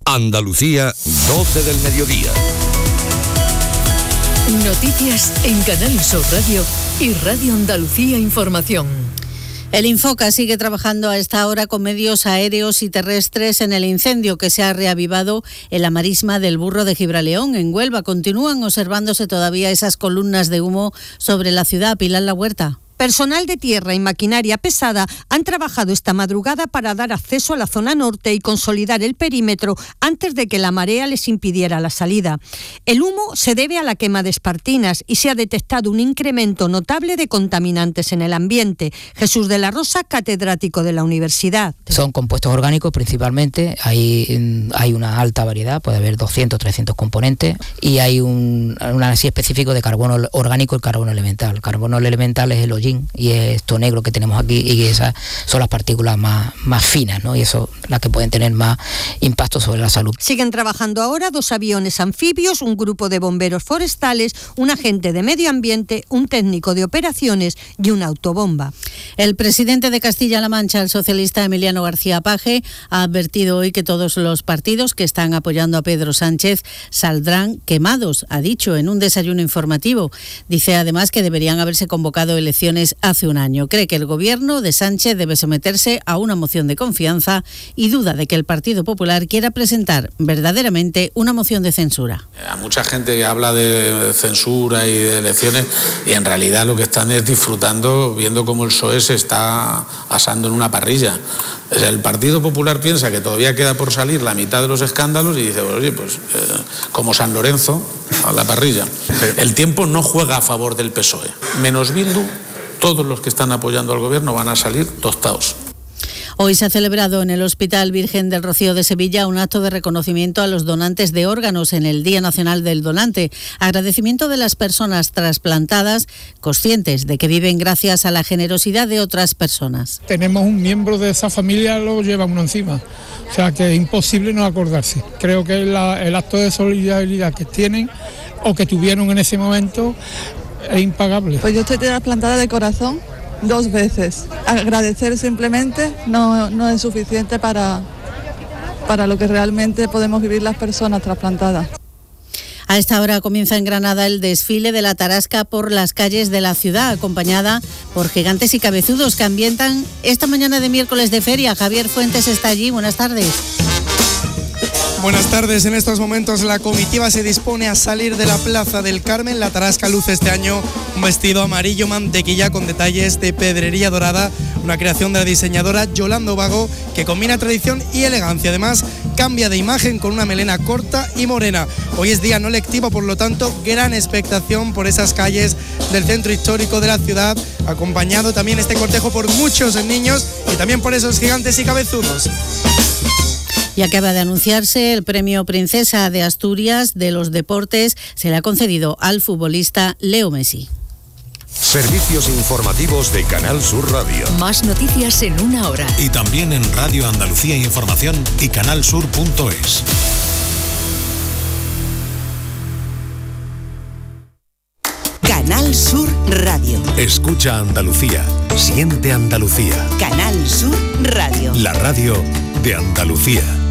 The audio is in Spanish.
Andalucía, 12 del mediodía. Noticias en Canal Sur Radio y Radio Andalucía Información. El Infoca sigue trabajando a esta hora con medios aéreos y terrestres en el incendio que se ha reavivado en la marisma del Burro de Gibraleón, en Huelva. Continúan observándose todavía esas columnas de humo sobre la ciudad. Pilar La Huerta. Personal de tierra y maquinaria pesada han trabajado esta madrugada para dar acceso a la zona norte y consolidar el perímetro antes de que la marea les impidiera la salida. El humo se debe a la quema de espartinas y se ha detectado un incremento notable de contaminantes en el ambiente. Jesús de la Rosa, catedrático de la universidad. Son compuestos orgánicos principalmente, hay una alta variedad, puede haber 200, 300 componentes y hay un análisis específico de carbono orgánico y carbono elemental. El carbono elemental es el hollín y esto negro que tenemos aquí, y esas son las partículas más finas, ¿no? Y eso las que pueden tener más impacto sobre la salud. Siguen trabajando ahora 2 aviones anfibios, un grupo de bomberos forestales, un agente de medio ambiente, un técnico de operaciones y una autobomba. El presidente de Castilla-La Mancha, el socialista Emiliano García Paje, ha advertido hoy que todos los partidos que están apoyando a Pedro Sánchez saldrán quemados, ha dicho en un desayuno informativo. Dice además que deberían haberse convocado elecciones hace un año. Cree que el gobierno de Sánchez debe someterse a una moción de confianza y duda de que el Partido Popular quiera presentar verdaderamente una moción de censura. A mucha gente que habla de censura y de elecciones y en realidad lo que están es disfrutando viendo cómo el PSOE se está asando en una parrilla. O sea, el Partido Popular piensa que todavía queda por salir la mitad de los escándalos y dice, bueno, oye, pues como San Lorenzo a la parrilla. El tiempo no juega a favor del PSOE. Menos Bildu, todos los que están apoyando al gobierno van a salir tostados. Hoy se ha celebrado en el Hospital Virgen del Rocío de Sevilla un acto de reconocimiento a los donantes de órganos en el Día Nacional del Donante. Agradecimiento de las personas trasplantadas, conscientes de que viven gracias a la generosidad de otras personas. Tenemos un miembro de esa familia, lo lleva uno encima. O sea que es imposible no acordarse. Creo que el acto de solidaridad que tienen o que tuvieron en ese momento es impagable. Pues yo estoy trasplantada de corazón 2 veces. Agradecer simplemente no es suficiente para lo que realmente podemos vivir las personas trasplantadas. A esta hora comienza en Granada el desfile de la Tarasca por las calles de la ciudad, acompañada por gigantes y cabezudos que ambientan esta mañana de miércoles de feria. Javier Fuentes está allí. Buenas tardes. Buenas tardes. En estos momentos la comitiva se dispone a salir de la Plaza del Carmen. La Tarasca luce este año un vestido amarillo mantequilla con detalles de pedrería dorada, una creación de la diseñadora Yolanda Vago que combina tradición y elegancia. Además, cambia de imagen con una melena corta y morena. Hoy es día no lectivo, por lo tanto, gran expectación por esas calles del centro histórico de la ciudad, acompañado también este cortejo por muchos niños y también por esos gigantes y cabezudos. Y acaba de anunciarse el premio Princesa de Asturias de los deportes. Se le ha concedido al futbolista Leo Messi. Servicios informativos de Canal Sur Radio. Más noticias en una hora. Y también en Radio Andalucía Información y canalsur.es. Canal Sur Radio. Escucha Andalucía. Siente Andalucía. Canal Sur Radio. La radio de Andalucía.